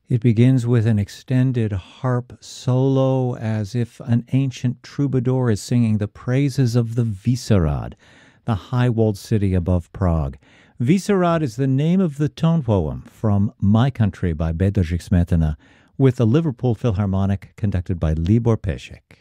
It begins with an extended harp solo as if an ancient troubadour is singing the praises of the Vyšehrad, the high-walled city above Prague. Vyšehrad is the name of the tone poem from My Country by Bedřich Smetana, with the Liverpool Philharmonic conducted by Libor Pesek.